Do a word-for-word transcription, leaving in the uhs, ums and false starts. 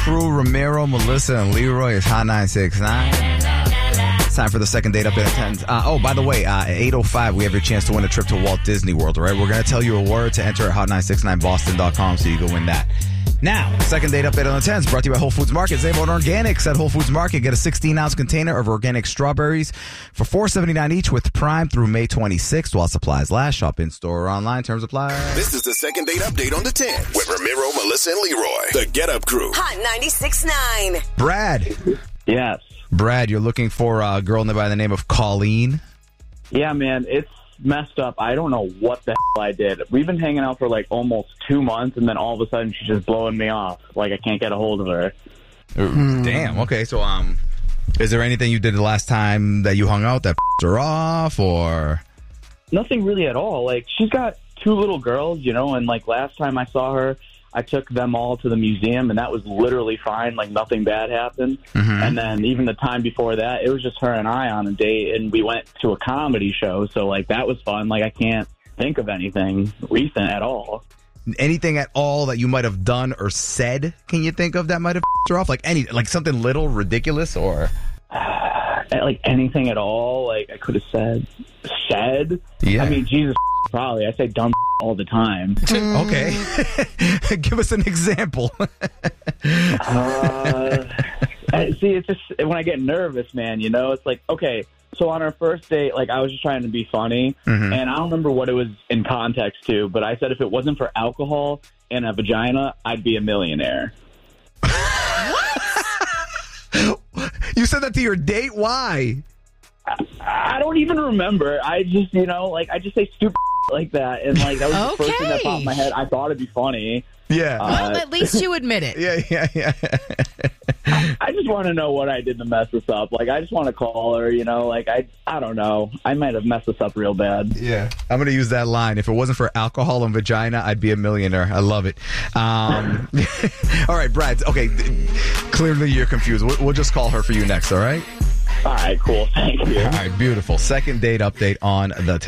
Crew, Ramiro, Melissa, and Leroy. It's Hot nine six nine. It's time for the second date update at ten. Uh, oh, by the way, uh, at eight oh five, we have your chance to win a trip to Walt Disney World, all right? We're going to tell you a word to enter at hot nine six nine boston dot com so you can win that. Now, second date update on the tens brought to you by Whole Foods Market. Save on organics at Whole Foods Market. Get a sixteen-ounce container of organic strawberries for four seventy-nine each with Prime through May twenty-sixth while supplies last. Shop in-store or online. Terms apply. This is the second date update on the tens with Ramiro, Melissa, and Leroy. The Get Up Crew. Hot ninety-six point nine. Brad. Yes. Brad, you're looking for a girl by the name of Colleen. Yeah, man, it's messed up. I don't know what the hell I did. We've been hanging out for like almost two months, and then all of a sudden she's just blowing me off. Like I can't get a hold of her. Hmm. Damn. Okay, so um, is there anything you did the last time that you hung out that her off, or nothing really at all? Like she's got two little girls, you know, and like last time I saw her, I took them all to the museum, and that was literally fine. Like nothing bad happened. Mm-hmm. And then even the time before that, it was just her and I on a date, and we went to a comedy show. So like that was fun. Like I can't think of anything recent at all. Anything at all that you might have done or said? Can you think of that might have her off? Like any, like something little ridiculous, or like anything at all? Like I could have said, said. Yeah. I mean, Jesus, probably. I say dumb all the time. Okay. Give us an example. uh, see, it's just when I get nervous, man, you know, it's like, okay, so on our first date, like I was just trying to be funny, mm-hmm. and I don't remember what it was in context to, but I said if it wasn't for alcohol and a vagina, I'd be a millionaire. You said that to your date? Why? I, I don't even remember. I just, you know, like I just say stupid like that, and like that was okay. the first thing that popped in my head. I thought it'd be funny. Yeah. Uh, well, at least you admit it. Yeah, yeah, yeah. I, I just want to know what I did to mess this up. Like, I just want to call her, you know, like, I I don't know. I might have messed this up real bad. Yeah. I'm going to use that line. If it wasn't for alcohol and vagina, I'd be a millionaire. I love it. Um, all right, Brad. Okay. Clearly you're confused. We'll, we'll just call her for you next, all right? All right, cool. Thank you. All right, beautiful. Second date update on the